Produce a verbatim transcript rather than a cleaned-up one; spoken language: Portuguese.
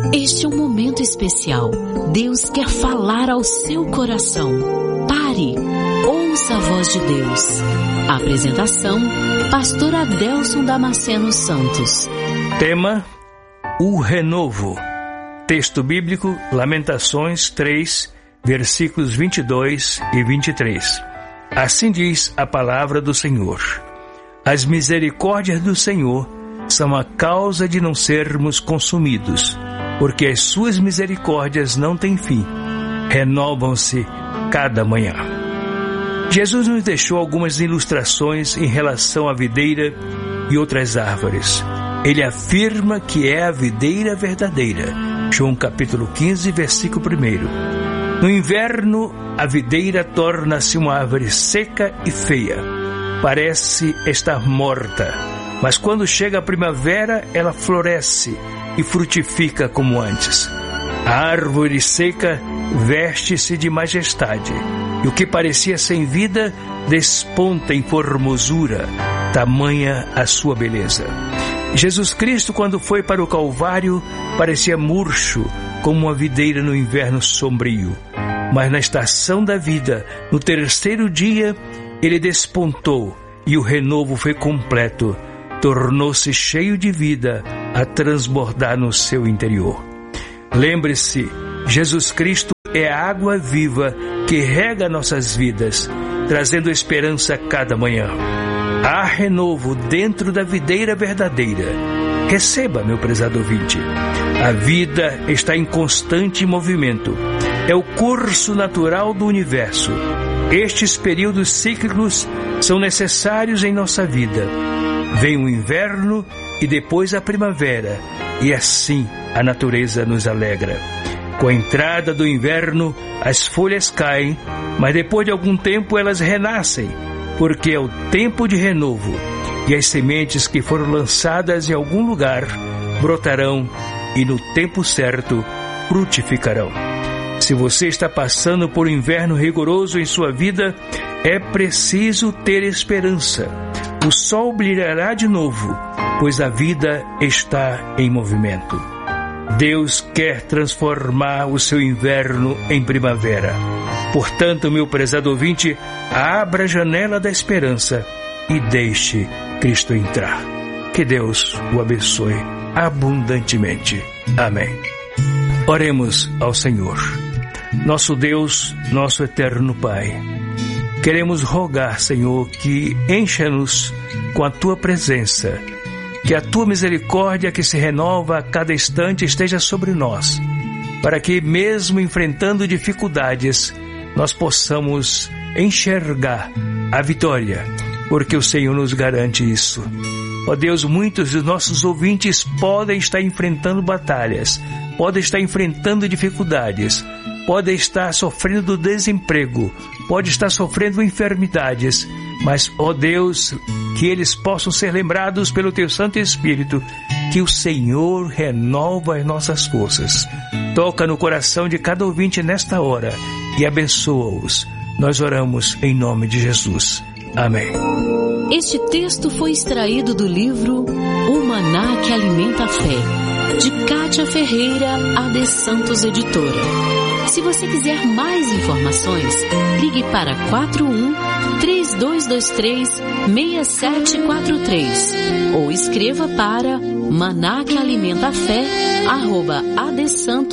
Este é um momento especial. Deus quer falar ao seu coração. Pare, ouça a voz de Deus. A apresentação, Pastor Adelson Damasceno Santos. Tema: o renovo. Texto bíblico, Lamentações três, versículos vinte e dois e vinte e três. Assim diz a palavra do Senhor: as misericórdias do Senhor são a causa de não sermos consumidos, porque as suas misericórdias não têm fim, renovam-se cada manhã. Jesus nos deixou algumas ilustrações em relação à videira e outras árvores. Ele afirma que é a videira verdadeira. João capítulo quinze, versículo um. No inverno, a videira torna-se uma árvore seca e feia. Parece estar morta, mas quando chega a primavera, ela floresce e frutifica como antes. A árvore seca veste-se de majestade, e o que parecia sem vida desponta em formosura, tamanha a sua beleza. Jesus Cristo, quando foi para o Calvário, parecia murcho, como uma videira no inverno sombrio. Mas na estação da vida, no terceiro dia, ele despontou e o renovo foi completo. Tornou-se cheio de vida a transbordar no seu interior. Lembre-se, Jesus Cristo é a água viva que rega nossas vidas, trazendo esperança a cada manhã. Há renovo dentro da videira verdadeira. Receba, meu prezado ouvinte. A vida está em constante movimento. É o curso natural do universo. Estes períodos cíclicos são necessários em nossa vida. Vem o inverno e depois a primavera, e assim a natureza nos alegra. Com a entrada do inverno, as folhas caem, mas depois de algum tempo elas renascem, porque é o tempo de renovo, e as sementes que foram lançadas em algum lugar brotarão e no tempo certo frutificarão. Se você está passando por um inverno rigoroso em sua vida, é preciso ter esperança. O sol brilhará de novo, pois a vida está em movimento. Deus quer transformar o seu inverno em primavera. Portanto, meu prezado ouvinte, abra a janela da esperança e deixe Cristo entrar. Que Deus o abençoe abundantemente. Amém. Oremos ao Senhor. Nosso Deus, nosso eterno Pai, queremos rogar, Senhor, que encha-nos com a Tua presença, que a Tua misericórdia que se renova a cada instante esteja sobre nós, para que mesmo enfrentando dificuldades, nós possamos enxergar a vitória, porque o Senhor nos garante isso. Ó Deus, muitos dos nossos ouvintes podem estar enfrentando batalhas, podem estar enfrentando dificuldades, podem estar sofrendo desemprego, podem estar sofrendo enfermidades, mas, ó Deus, que eles possam ser lembrados pelo Teu Santo Espírito, que o Senhor renova as nossas forças. Toca no coração de cada ouvinte nesta hora e abençoa-os. Nós oramos em nome de Jesus. Amém. Este texto foi extraído do livro O Maná que Alimenta a Fé, de Cátia Ferreira, A D Santos Editora. Se você quiser mais informações, ligue para quatro um, três dois dois três, seis sete quatro três ou escreva para maná que alimenta a fé, arroba adsantos